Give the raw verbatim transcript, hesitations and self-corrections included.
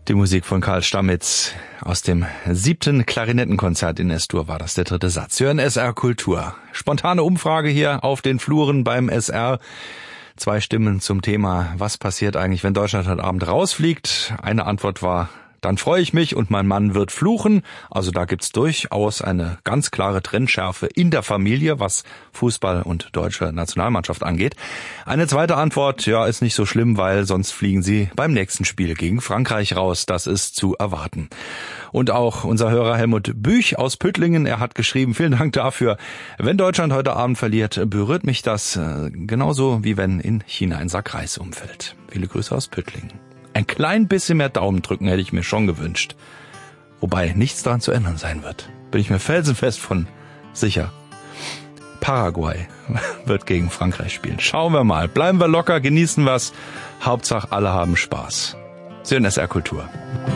Die Musik von Karl Stammitz aus dem siebten Klarinettenkonzert in S-Dur war das der dritte Satz. Hören S R Kultur. Spontane Umfrage hier auf den Fluren beim S R. Zwei Stimmen zum Thema, was passiert eigentlich, wenn Deutschland heute Abend rausfliegt? Eine Antwort war: Dann freue ich mich und mein Mann wird fluchen. Also da gibt's durchaus eine ganz klare Trennschärfe in der Familie, was Fußball und deutsche Nationalmannschaft angeht. Eine zweite Antwort: Ja, ist nicht so schlimm, weil sonst fliegen sie beim nächsten Spiel gegen Frankreich raus. Das ist zu erwarten. Und auch unser Hörer Helmut Büch aus Püttlingen, er hat geschrieben: Vielen Dank dafür. Wenn Deutschland heute Abend verliert, berührt mich das äh, genauso wie wenn in China ein Sack Reis umfällt. Viele Grüße aus Püttlingen. Ein klein bisschen mehr Daumen drücken hätte ich mir schon gewünscht. Wobei nichts daran zu ändern sein wird. Bin ich mir felsenfest von sicher. Paraguay wird gegen Frankreich spielen. Schauen wir mal. Bleiben wir locker, genießen wir's. Hauptsache alle haben Spaß. Sie hören S R Kultur.